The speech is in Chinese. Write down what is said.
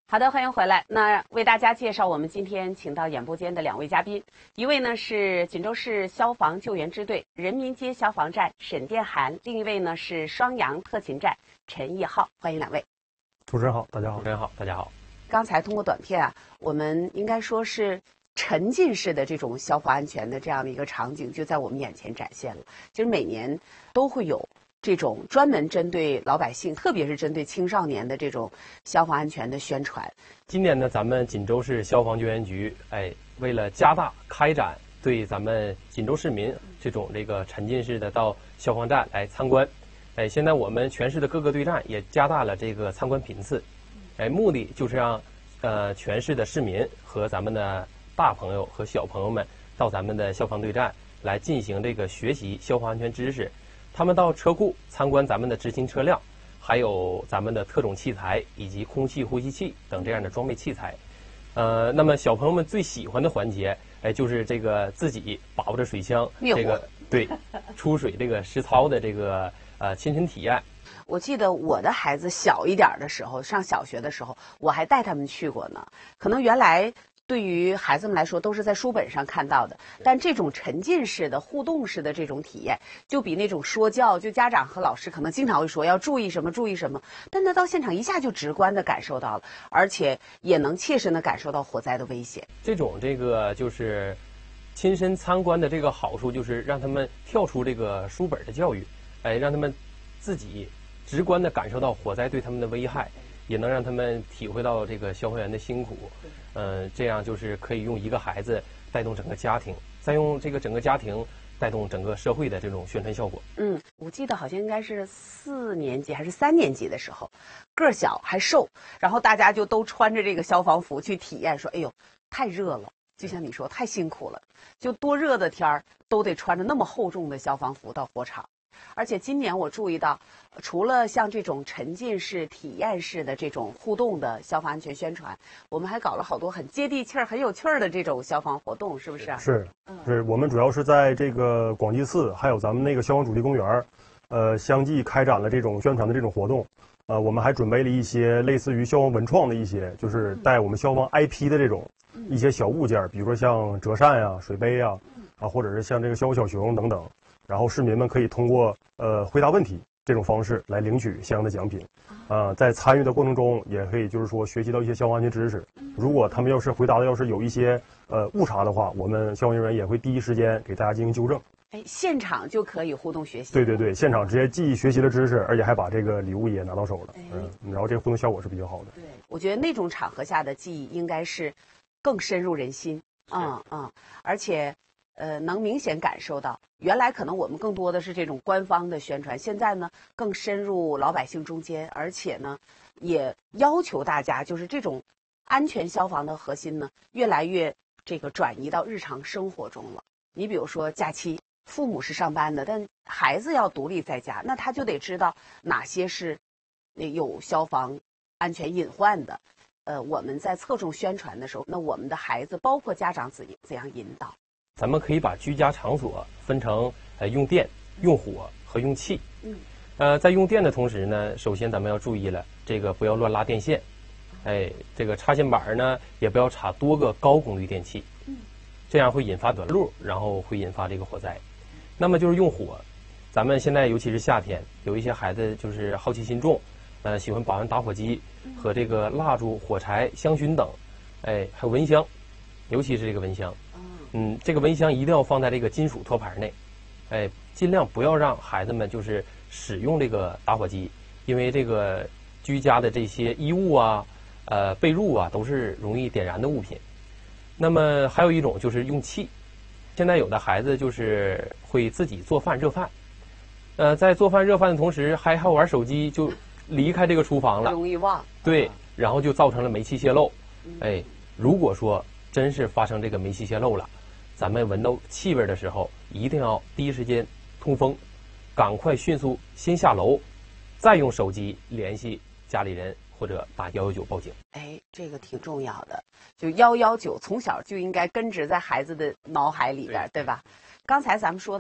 好的，欢迎回来。那为大家介绍我们今天请到演播间的2位嘉宾，一位呢是锦州市消防救援支队人民街消防站沈殿涵，另一位呢是双阳特勤站陈义浩。欢迎2位。 主持人好，大家好。 主持人好，大家好。 刚才通过短片啊，我们应该说是沉浸式的这种消防安全的这样的一个场景就在我们眼前展现了。其实每年都会有这种专门针对老百姓，特别是针对青少年的这种消防安全的宣传。 今年呢，咱们锦州市消防救援局，为了加大开展对咱们锦州市民这种沉浸式的到消防站来参观，现在我们全市的各个队站也加大了这个参观频次，目的就是让全市的市民和咱们的大朋友和小朋友们到咱们的消防队站来进行这个学习消防安全知识。他们到车库参观咱们的执勤车辆，还有咱们的特种器材以及空气呼吸器等这样的装备器材。那么小朋友们最喜欢的环节，就是这个自己把握着水枪，对出水这个实操的这个亲身体验。 我记得我的孩子小一点的时候，上小学的时候，我还带他们去过呢。可能原来对于孩子们来说都是在书本上看到的，但这种沉浸式的互动式的这种体验，就比那种说教，就家长和老师可能经常会说要注意什么注意什么，但他到现场一下就直观的感受到了，而且也能切身的感受到火灾的危险。 这种就是亲身参观的这个好处，就是让他们跳出这个书本的教育，让他们自己直观的感受到火灾对他们的危害，也能让他们体会到这个消防员的辛苦。这样就是可以用一个孩子带动整个家庭，再用这个整个家庭带动整个社会的这种宣传效果。 我记得好像应该是4年级还是3年级的时候，个儿小还瘦，然后大家就都穿着这个消防服去体验，说哎呦太热了，就像你说太辛苦了，就多热的天儿都得穿着那么厚重的消防服到火场。而且今年我注意到，除了像这种沉浸式、体验式的这种互动的消防安全宣传，我们还搞了好多很接地气儿、很有趣儿的这种消防活动，是不是？ 是，我们主要是在这个广济寺，还有咱们那个消防主题公园，相继开展了这种宣传的这种活动。我们还准备了一些类似于消防文创的一些，就是带我们消防 IP 的这种一些小物件，比如说像折扇呀、水杯呀，或者是像这个消防小熊等等。然后市民们可以通过回答问题这种方式来领取相应的奖品，在参与的过程中也可以就是说学习到一些消防安全知识。如果他们要是回答的有一些误差的话，我们消防人员也会第一时间给大家进行纠正。 现场就可以互动学习。 对，现场直接既学习了知识，而且还把这个礼物也拿到手了。然后这个互动效果是比较好的。 对，我觉得那种场合下的记忆应该是更深入人心。而且能明显感受到，原来可能我们更多的是这种官方的宣传，现在呢更深入老百姓中间，而且呢也要求大家就是这种安全消防的核心呢越来越这个转移到日常生活中了。你比如说假期，父母是上班的，但孩子要独立在家，那他就得知道哪些是有消防安全隐患的。我们在侧重宣传的时候，那我们的孩子包括家长怎样引导？ 咱们可以把居家场所分成用电、用火和用气。在用电的同时呢，首先咱们要注意了，这个不要乱拉电线，这个插线板呢也不要插多个高功率电器，这样会引发短路，然后会引发这个火灾。那么就是用火，咱们现在尤其是夏天，有一些孩子就是好奇心重，喜欢把打火机和这个蜡烛、火柴、香薰等，还有蚊香，尤其是这个蚊香。这个蚊香一定要放在这个金属托盘内，尽量不要让孩子们就是使用这个打火机，因为这个居家的这些衣物啊、被褥啊都是容易点燃的物品。那么还有一种就是用气，现在有的孩子就是会自己做饭热饭，在做饭热饭的同时还玩手机，就离开这个厨房了， 容易忘。 对，然后就造成了煤气泄漏。如果说真是发生这个煤气泄漏了，咱们闻到气味的时候，一定要第一时间通风，赶快迅速先下楼，再用手机联系家里人或者打119报警。 这个挺重要的，就119从小就应该根植在孩子的脑海里边，对吧？刚才咱们说到